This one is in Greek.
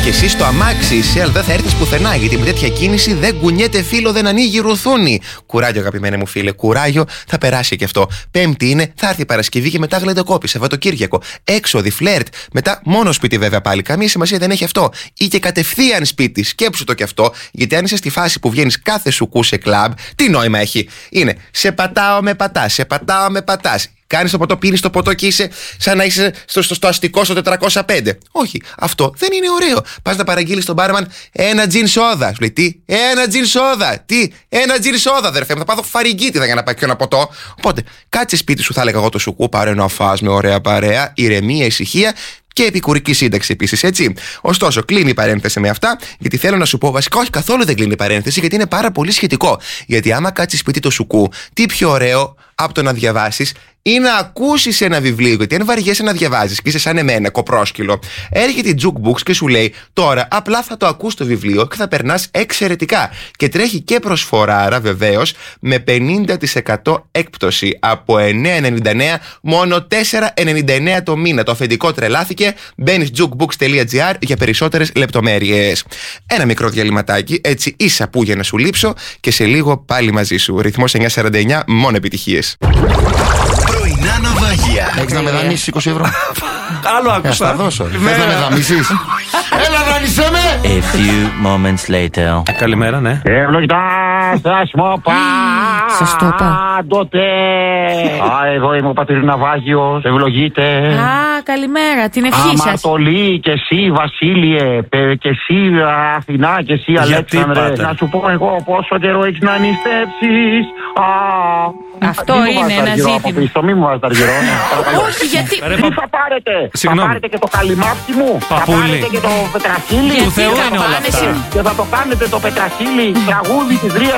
Και εσύ στο αμάξι είσαι, αλλά δεν θα έρθεις πουθενά. Γιατί με τέτοια κίνηση δεν κουνιέται φύλλο, δεν ανοίγει ρουθούνι. Κουράγιο, αγαπημένε μου φίλε, κουράγιο, θα περάσει και αυτό. Πέμπτη είναι, θα έρθει η Παρασκευή και μετά γλεντοκόπη, Σαββατοκύριακο. Έξοδη, φλερτ, μετά μόνο σπίτι βέβαια πάλι. Καμία σημασία δεν έχει αυτό. Ή και κατευθείαν σπίτι, σκέψου το κι αυτό. Γιατί αν είσαι στη φάση που βγαίνεις κάθε σουκού σε κλαμπ, τι νόημα έχει? Είναι σε πατάω με πατά, σε πατάω με πατά. Κάνεις το ποτό, πίνεις το ποτό και είσαι σαν να είσαι στο αστικό στο 405. Όχι, αυτό δεν είναι ωραίο. Πας να παραγγείλεις στον μπάρμαν ένα τζιν σόδα. Σου λέει τι, ένα τζιν σόδα. Τι, ένα τζιν σόδα, αδερφέ μου. Θα πάθω φαρικίτιδα για να πάει και ένα ποτό. Οπότε, κάτσε σπίτι σου, θα έλεγα εγώ το σουκού, πάρε να φας με ωραία παρέα, ηρεμία, ησυχία. Και επικουρική σύνταξη επίσης, έτσι. Ωστόσο, κλείνει η παρένθεση με αυτά, γιατί θέλω να σου πω, βασικά, όχι καθόλου δεν κλείνει η παρένθεση, γιατί είναι πάρα πολύ σχετικό. Γιατί άμα κάτσεις σπίτι το σουκού, τι πιο ωραίο από το να διαβάσεις ή να ακούσεις ένα βιβλίο. Γιατί αν βαριέσαι να διαβάζεις και είσαι σαν εμένα, κοπρόσκυλο, έρχεται η Jukebox και σου λέει τώρα απλά θα το ακούς το βιβλίο και θα περνάς εξαιρετικά. Και τρέχει και προσφοράρα βεβαίως με 50% έκπτωση από 9,99 μόνο 4,99 το μήνα. Το αφεντικό τρελάθηκε. Μπαίνεις jukebox.gr για περισσότερες λεπτομέρειες. Ένα μικρό διαλυματάκι, έτσι ίσα που για να σου λείψω και σε λίγο πάλι μαζί σου. Ρυθμός 949, μόνο επιτυχίες. Πρωινά ναυάγια. Έχεις να με δανείσεις 20 ευρώ? Άλλο άκουσα. Θα δώσω. Θες να με δανείσεις? Έλα, δανείσέ με! A few moments later. Καλημέρα, ναι. Ευλογητά σας μοπά. Σας το είπα. Τότε. Εδώ είμαι ο πατήρ Ναυάγιος. Ευλογείτε. Α, καλημέρα, την ευχή σας. Αμαρτωλή και εσύ Βασίλειε, και εσύ Αθηνά και εσύ Αλέξανδρε. πάτερ? Να σου πω εγώ πόσο καιρό έχεις να νηστεύσεις. Αυτό είναι ένα ζήτημα. Μη μου βάζεις τα αργυρό. Όχι, γιατί. Τι θα πάρετε? Συγγνώμη. Θα πάρετε και το καλυμάτι μου? Παπούλι. Θα πάρετε και το πετραχύλι? Του Θεού είναι όλα αυτά. Και θα το κάνετε το πετραχύλι τραγούδι της Ρίας